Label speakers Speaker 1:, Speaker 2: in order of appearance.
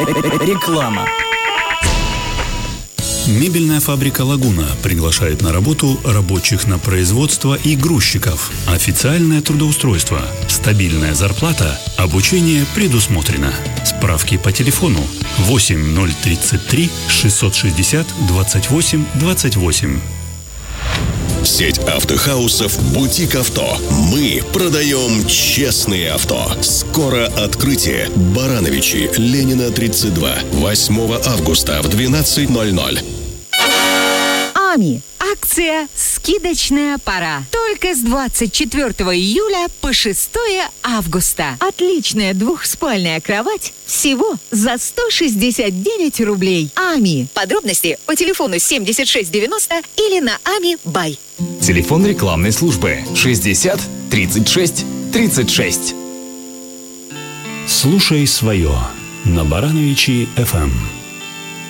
Speaker 1: Реклама.
Speaker 2: Мебельная фабрика «Лагуна» приглашает на работу рабочих на производство и грузчиков. Официальное трудоустройство, стабильная зарплата, обучение предусмотрено. Справки по телефону 8033 660 28 28.
Speaker 3: Сеть автохаусов «Бутик Авто». Мы продаем честные авто. Скоро открытие. Барановичи, Ленина, 32. 8 августа в 12:00.
Speaker 4: АМИ. Акция «Скидочная пора». Только с 24 июля по 6 августа. Отличная двухспальная кровать всего за 169 рублей. АМИ. Подробности по телефону 7690 или на АМИ Бай.
Speaker 1: Телефон рекламной службы 60 36 36.
Speaker 2: Слушай свое на Барановичи FM.